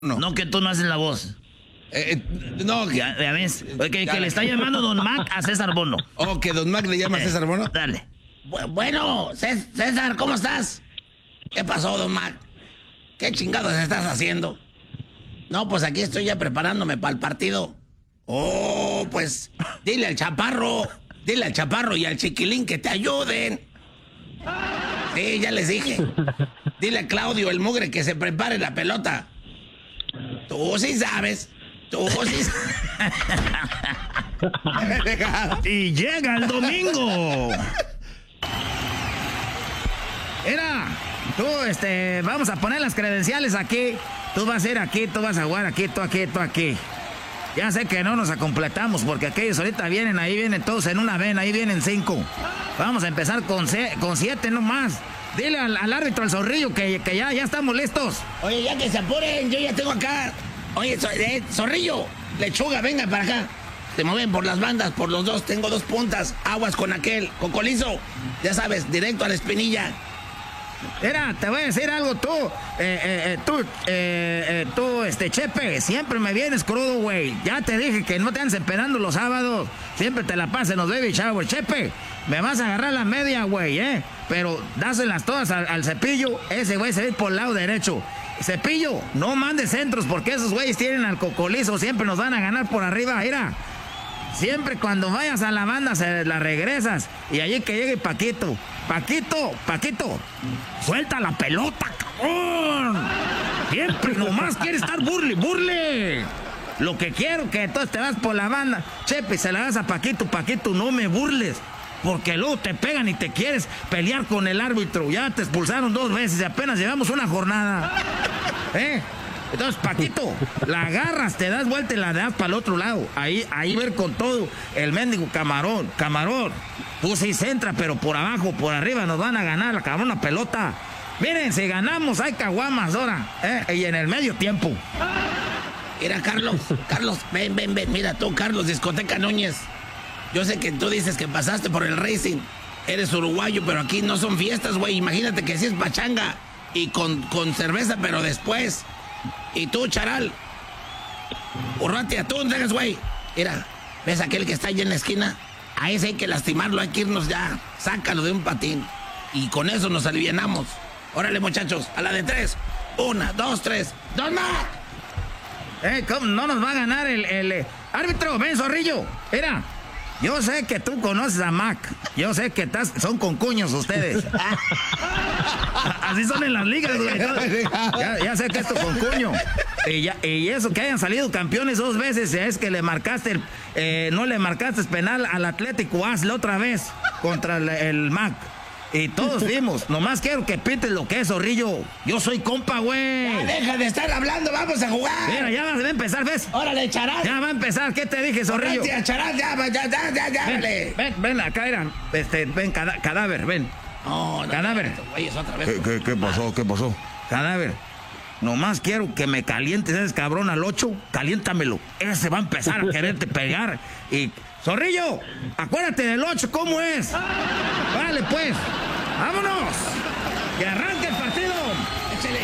No. No, que tú no haces la voz. No. Ya ves. Que le está llamando Don Mac a César Bono. Oh, que Don Mac le llama a César Bono. Dale. Bueno, César, ¿cómo estás? ¿Qué pasó, Don Mac? ¿Qué chingados estás haciendo? No, pues aquí estoy ya preparándome para el partido. Oh, pues dile al chaparro y al chiquilín que te ayuden. Sí, ya les dije. Dile a Claudio, el mugre, que se prepare la pelota. Tú sí sabes. Y llega el domingo. Mira, tú, vamos a poner las credenciales aquí. Tú vas a ir aquí, tú vas a jugar aquí, tú aquí, tú aquí. Ya sé que no nos acompletamos porque aquellos ahorita vienen todos en una vena, ahí vienen 5. Vamos a empezar con 7 nomás. Dile al árbitro, al Zorrillo, que ya estamos listos. Oye, ya que se apuren, yo ya tengo acá. Oye, Zorrillo, Lechuga, venga para acá. Se mueven por las bandas, por los dos, tengo 2 puntas. Aguas con aquel, Cocolizo. Ya sabes, directo a la espinilla. Mira, te voy a decir algo, tú, Chepe, siempre me vienes crudo, güey. Ya te dije que no te andes empedando los sábados. Siempre te la pasas en los baby shower. Chepe, me vas a agarrar la media, güey, pero dáselas todas al Cepillo. Ese güey se ve por el lado derecho. Cepillo, no mandes centros porque esos güeyes tienen al Cocolizo. Siempre nos van a ganar por arriba, mira. Siempre cuando vayas a la banda se la regresas. Y allí que llegue Paquito, suelta la pelota, cabrón. Siempre nomás quiere estar burle. Lo que quiero que entonces te vas por la banda, Chepe, se la das a Paquito, no me burles. Porque luego te pegan y te quieres pelear con el árbitro. Ya te expulsaron 2 veces y apenas llevamos una jornada. Entonces, Paquito, la agarras, te das vuelta y la das para el otro lado. Ahí ver con todo el mendigo Camarón. Tú sí centra, pero por abajo, por arriba nos van a ganar la cabrona pelota. Miren, si ganamos hay caguamas ahora, y en el medio tiempo. Mira, Carlos, ven. Mira tú, Carlos, Discoteca Núñez. Yo sé que tú dices que pasaste por el Racing. Eres uruguayo, pero aquí no son fiestas, güey. Imagínate que si es pachanga y con cerveza, pero después. Y tú, Charal, Urratia, tú no dejas, güey. Mira, ¿ves aquel que está allí en la esquina? A ese hay que lastimarlo, hay que irnos ya. Sácalo de un patín. Y con eso nos alivianamos. Órale, muchachos, a la de 3. 1, 2, 3. ¡Don Mac! ¿Cómo no nos va a ganar el árbitro? Ven, Zorrillo. Mira, yo sé que tú conoces a Mac. Yo sé que son concuños ustedes. Así son en las ligas, güey. Ya sé que es tu concuño. Y eso que hayan salido campeones 2 veces es que le marcaste, no le marcaste penal al Atlético. Hazlo otra vez contra el Mac. Y todos vimos. Nomás quiero que pintes lo que es, Zorrillo. Yo soy compa, güey. Ya deja de estar hablando, vamos a jugar. Mira, ya va a empezar, ¿ves? Órale, Charal. Ya va a empezar. ¿Qué te dije, Zorrillo? Charal, ya, dale. Ven, acá era. Ven, cadáver, ven. No, cadáver. Güey, es otra vez. ¿Qué pasó? Cadáver. Nomás quiero que me calientes ese cabrón al 8. Caliéntamelo. Ese va a empezar a quererte pegar. Y, Zorrillo, acuérdate del 8, ¿cómo es? Vale, pues. ¡Vámonos! ¡Que arranque el partido! Échale.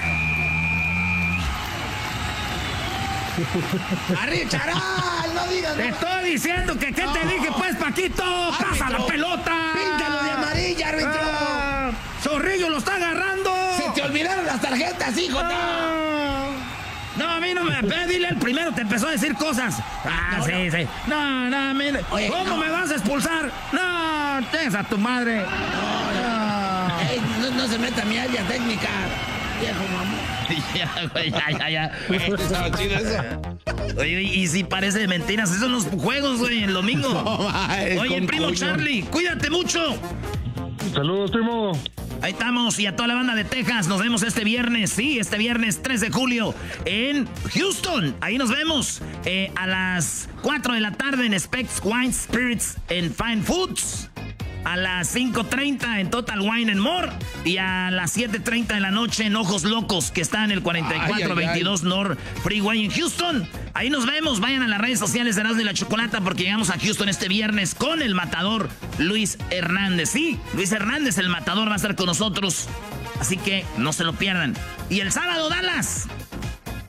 ¡Arriba, Charal! ¡No digas! Te estoy diciendo que ¿qué te dije, pues, Paquito? ¡Pasa la pelota! ¡Píntalo de amarilla, árbitro! ¡Zorrillo lo está agarrando! ¡Se te olvidaron las tarjetas, hijo! No, a mí no me... Dile el primero, te empezó a decir cosas. Sí. No, mire. Oye, ¿Cómo me vas a expulsar? No, tienes a tu madre. No se meta mi área técnica, viejo mamón. Ya. Estaba chido eso. Oye, y si parece de mentiras, esos son los juegos, güey, el domingo. Oye, el primo Charlie, cuídate mucho. Saludos, primo. Ahí estamos, y a toda la banda de Texas, nos vemos este viernes, este viernes 3 de julio en Houston. Ahí nos vemos a las 4 de la tarde en Specs Wine Spirits en Fine Foods. A las 5:30 en Total Wine and More. Y a las 7:30 de la noche en Ojos Locos, que está en el 4422 North Freeway en Houston. Ahí nos vemos. Vayan a las redes sociales de Erasmo y la Chocolata porque llegamos a Houston este viernes con el matador Luis Hernández. Sí, Luis Hernández, el matador, va a estar con nosotros. Así que no se lo pierdan. Y el sábado, Dallas.